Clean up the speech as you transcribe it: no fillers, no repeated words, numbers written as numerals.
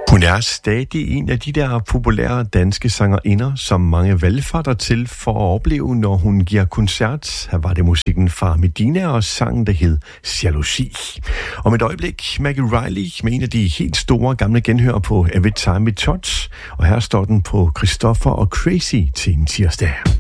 Hun er stadig en af de der populære danske sangerinder, som mange valgfarter til for at opleve, når hun giver koncert. Her var det musikken fra Medina og sangen, der hed Jalousi. Om et øjeblik, Maggie Riley med en af de helt store gamle genhør på Every Time We Touch. Og her står den på Christopher og Crazy til en tirsdag.